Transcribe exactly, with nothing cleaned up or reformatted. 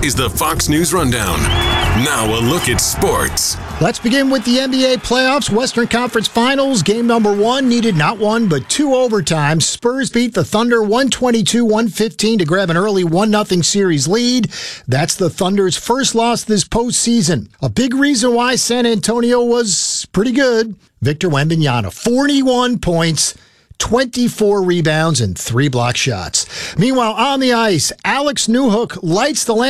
is the Fox News Rundown. Now a look at sports. Let's begin with the N B A playoffs. Western Conference Finals. Game number one needed not one, but two overtimes. Spurs beat the Thunder one twenty-two one fifteen to grab an early one nothing series lead. That's the Thunder's first loss this postseason. A big reason why San Antonio was pretty good. Victor Wembanyama, forty-one points, twenty-four rebounds, and three block shots. Meanwhile, on the ice, Alex Newhook lights the lamp.